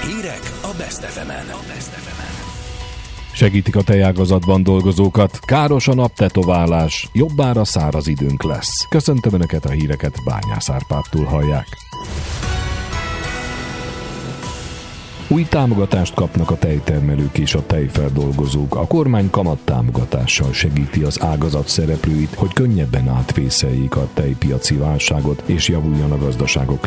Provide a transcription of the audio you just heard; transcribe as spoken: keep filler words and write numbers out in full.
Hírek a Best ef emen. Segítik a tejágazatban dolgozókat. Káros a naptetoválás, jobbára száraz időnk lesz. Köszöntöm Önöket, a híreket Bányász Árpádtól hallják. Új támogatást kapnak a tejtermelők és a tejfeldolgozók. A kormány kamattámogatással segíti az ágazat szereplőit, hogy könnyebben átvészeljék a tejpiaci válságot és javuljon a gazdaságok